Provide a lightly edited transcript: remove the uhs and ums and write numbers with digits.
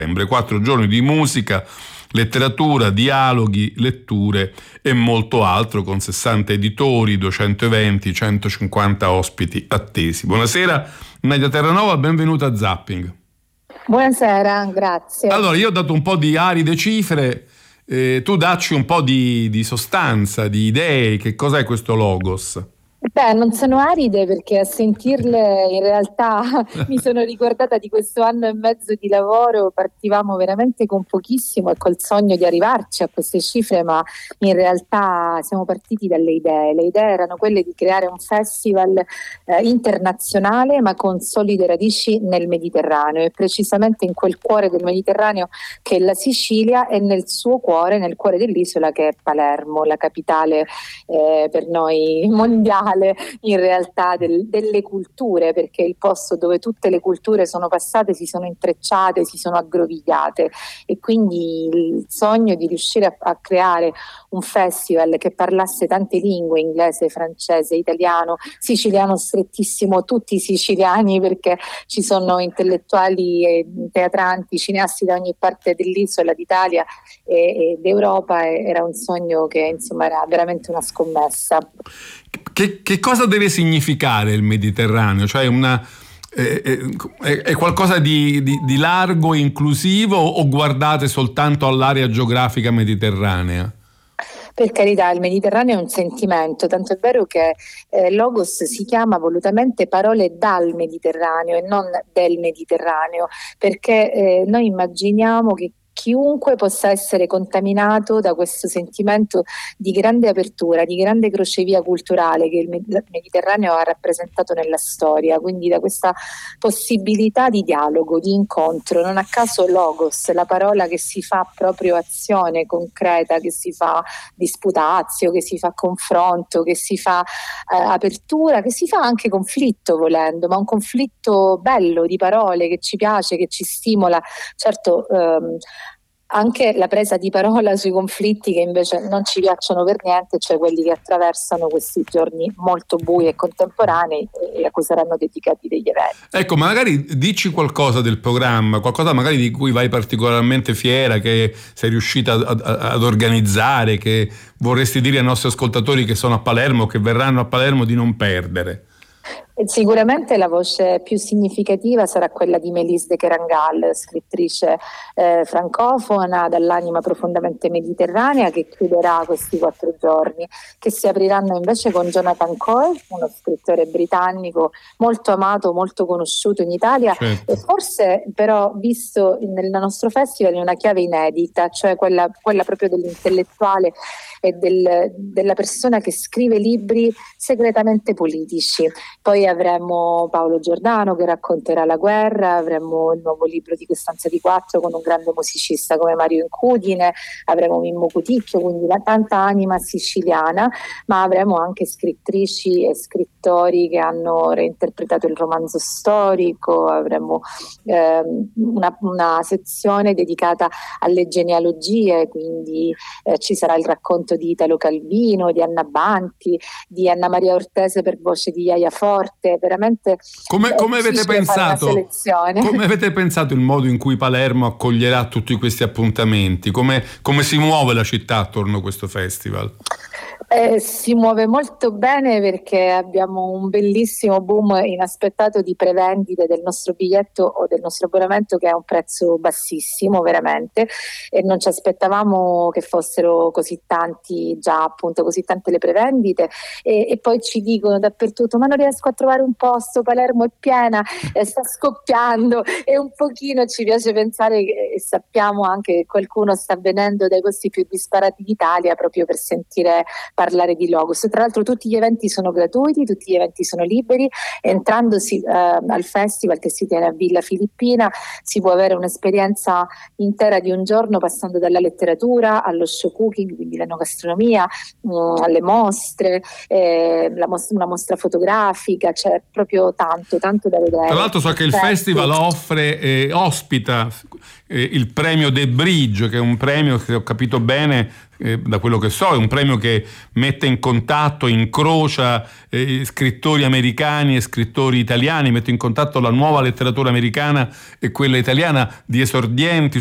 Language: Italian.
4 giorni di musica, letteratura, dialoghi, letture e molto altro, con 60 editori, 200 eventi, 150 ospiti attesi. Buonasera Nadia Terranova, benvenuta a Zapping. Buonasera, grazie. Allora, io ho dato un po' di aride cifre, tu dacci un po' di sostanza, di idee. Che cos'è questo Logos? Beh, non sono aride, perché a sentirle in realtà mi sono ricordata di questo anno e mezzo di lavoro. Partivamo veramente con pochissimo e col sogno di arrivarci a queste cifre, ma in realtà siamo partiti dalle idee. Le idee erano quelle di creare un festival internazionale, ma con solide radici nel Mediterraneo, e precisamente in quel cuore del Mediterraneo che è la Sicilia, e nel suo cuore, nel cuore dell'isola, che è Palermo, la capitale per noi mondiale in realtà delle culture, perché è il posto dove tutte le culture sono passate, si sono intrecciate, si sono aggrovigliate, e quindi il sogno di riuscire a creare un festival che parlasse tante lingue: inglese, francese, italiano, siciliano strettissimo, tutti siciliani, perché ci sono intellettuali e teatranti, cineasti da ogni parte dell'isola, d'Italia e d'Europa. Era un sogno che insomma era veramente una scommessa. Che cosa deve significare il Mediterraneo? Cioè è qualcosa di largo e inclusivo, o guardate soltanto all'area geografica mediterranea? Per carità, il Mediterraneo è un sentimento, tanto è vero che Logos si chiama volutamente Parole dal Mediterraneo e non del Mediterraneo, perché noi immaginiamo che chiunque possa essere contaminato da questo sentimento di grande apertura, di grande crocevia culturale che il Mediterraneo ha rappresentato nella storia, quindi da questa possibilità di dialogo, di incontro. Non a caso Logos, la parola che si fa proprio azione concreta, che si fa disputazio, che si fa confronto, che si fa apertura, che si fa anche conflitto volendo, ma un conflitto bello di parole che ci piace, che ci stimola. Certo, anche la presa di parola sui conflitti che invece non ci piacciono per niente, cioè quelli che attraversano questi giorni molto bui e contemporanei, e a cui saranno dedicati degli eventi. Ecco, magari dici qualcosa del programma, qualcosa magari di cui vai particolarmente fiera, che sei riuscita ad organizzare, che vorresti dire ai nostri ascoltatori che sono a Palermo, che verranno a Palermo, di non perdere. Sicuramente la voce più significativa sarà quella di Melis de Kerangal, scrittrice francofona dall'anima profondamente mediterranea, che chiuderà questi 4 giorni, che si apriranno invece con Jonathan Coe, uno scrittore britannico molto amato, molto conosciuto in Italia, certo. E forse però visto nel nostro festival in una chiave inedita, cioè quella proprio dell'intellettuale e della persona che scrive libri segretamente politici. Poi avremo Paolo Giordano che racconterà la guerra, avremo il nuovo libro di Costanza Di Quattro con un grande musicista come Mario Incudine, avremo Mimmo Cuticchio, quindi tanta anima siciliana, ma avremo anche scrittrici e scrittori che hanno reinterpretato il romanzo storico, avremo una sezione dedicata alle genealogie, quindi ci sarà il racconto di Italo Calvino, di Anna Banti, di Anna Maria Ortese per voce di Iaia Forte. Veramente come avete pensato il modo in cui Palermo accoglierà tutti questi appuntamenti? Come si muove la città attorno a questo festival? Si muove molto bene, perché abbiamo un bellissimo boom inaspettato di prevendite del nostro biglietto o del nostro abbonamento, che è a un prezzo bassissimo veramente, e non ci aspettavamo che fossero così tanti, già appunto così tante le prevendite, e poi ci dicono dappertutto: ma non riesco a trovare un posto, Palermo è piena, sta scoppiando, e un pochino ci piace pensare e sappiamo anche che qualcuno sta venendo dai posti più disparati d'Italia proprio per sentire parlare di Logos. Tra l'altro tutti gli eventi sono gratuiti, tutti gli eventi sono liberi. Entrandosi al festival, che si tiene a Villa Filippina, si può avere un'esperienza intera di un giorno, passando dalla letteratura allo show cooking, quindi l'enogastronomia, alle mostre, una mostra fotografica. C'è proprio tanto da vedere. Tra l'altro so che il festival ospita il premio The Bridge, che è un premio, se ho capito bene, da quello che so, è un premio che mette in contatto, incrocia scrittori americani e scrittori italiani, mette in contatto la nuova letteratura americana e quella italiana, di esordienti